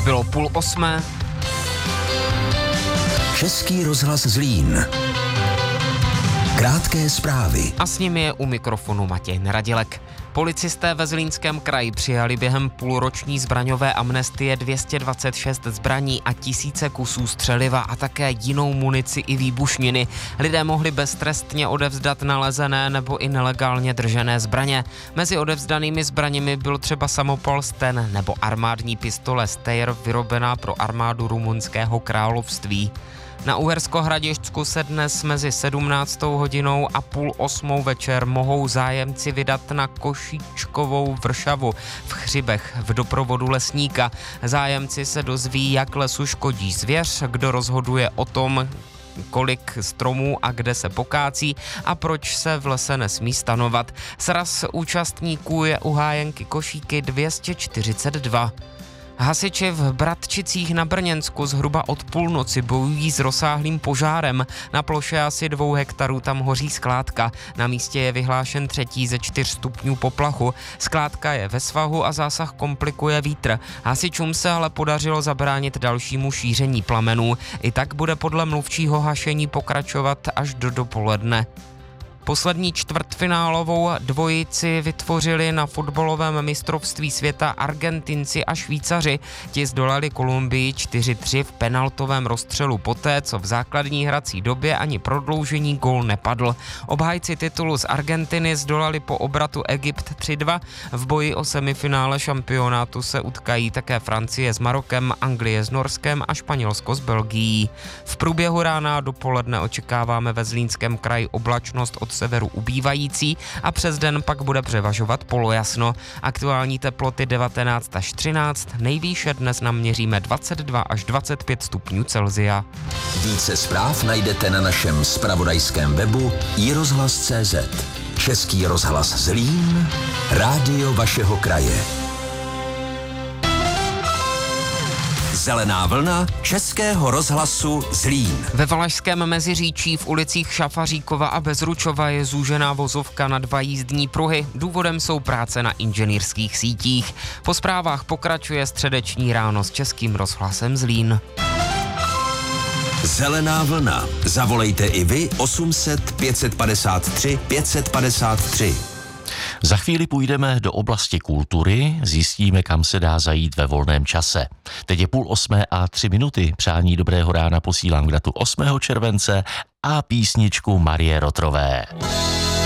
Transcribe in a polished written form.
Bylo 7:30. Český rozhlas Zlín. Krátké zprávy. A s nimi je u mikrofonu Matěj Neradilek. Policisté ve Zlínském kraji přijali během půlroční zbraňové amnestie 226 zbraní a tisíce kusů střeliva a také jinou munici i výbušniny. Lidé mohli beztrestně odevzdat nalezené nebo i nelegálně držené zbraně. Mezi odevzdanými zbraněmi byl třeba samopal Sten nebo armádní pistole Steyr vyrobená pro armádu Rumunského království. Na Uhersko-Hradišťsku se dnes mezi 17. hodinou a 7:30 večer mohou zájemci vydat na Košíčkovou vršavu v Chřibech v doprovodu lesníka. Zájemci se dozví, jak lesu škodí zvěř, kdo rozhoduje o tom, kolik stromů a kde se pokácí a proč se v lese nesmí stanovat. Sraz účastníků je u hájenky Košíky 242. Hasiči v Bratčicích na Brněnsku zhruba od půlnoci bojují s rozsáhlým požárem. Na ploše asi 2 hektarů tam hoří skládka. Na místě je vyhlášen 3. ze 4 stupňů poplachu. Skládka je ve svahu a zásah komplikuje vítr. Hasičům se ale podařilo zabránit dalšímu šíření plamenů. I tak bude podle mluvčího hašení pokračovat až do dopoledne. Poslední čtvrtfinálovou dvojici vytvořili na fotbalovém mistrovství světa Argentinci a Švýcaři. Ti zdolali Kolumbii 4-3 v penaltovém rozstřelu poté, co v základní hrací době ani prodloužení gól nepadl. Obhájci titulu z Argentiny zdolali po obratu Egypt 3-2. V boji o semifinále šampionátu se utkají také Francie s Marokem, Anglie s Norskem a Španělsko s Belgií. V průběhu rána a dopoledne očekáváme ve Zlínském kraji oblačnost od severu ubývající a přes den pak bude převažovat polojasno. Aktuální teploty 19 až 13, nejvýše dnes naměříme 22 až 25 stupňů Celsia. Více zpráv najdete na našem zpravodajském webu iRozhlas.cz. Český rozhlas Zlín, rádio vašeho kraje. Zelená vlna Českého rozhlasu Zlín. Ve Valašském Meziříčí v ulicích Šafaříkova a Bezručova je zúžená vozovka na 2 jízdní pruhy. Důvodem jsou práce na inženýrských sítích. Po zprávách pokračuje středeční ráno s Českým rozhlasem Zlín. Zelená vlna. Zavolejte i vy 800 553 553. Za chvíli půjdeme do oblasti kultury, zjistíme, kam se dá zajít ve volném čase. Teď je 7:03. Přání dobrého rána posílám k datu 8. července a písničku Marie Rotrové.